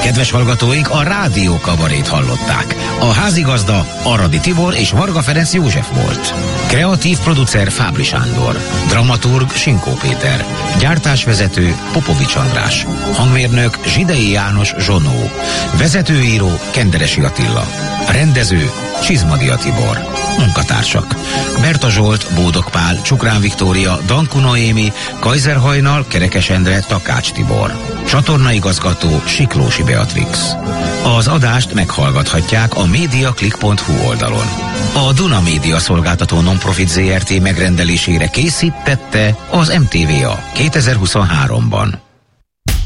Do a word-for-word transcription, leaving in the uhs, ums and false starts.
Kedves hallgatóink, a Rádió Kabarét hallották. A házigazda Aradi Tibor és Varga Ferenc József volt. Kreatív producer Fábri Sándor. Dramaturg Sinkó Péter. Gyártásvezető Popovics András. Hangmérnök Zsidei János Zsonó. Vezetőíró Kenderesi Attila. Rendező Csizmadia Tibor. Munkatársak: Berta Zsolt, Bódog Pál, Csukrán Viktória, Danku Noémi, Kaiser Hajnal, Kerekes Endre, Takács Tibor. Csatornaigazgató Siklósi Beatrix. Az adást meghallgathatják a mediaclick pont hu oldalon. A Duna Média Szolgáltató Nonprofit Zé Er Té megrendelésére készítette az em té vé á kétezer-huszonháromban.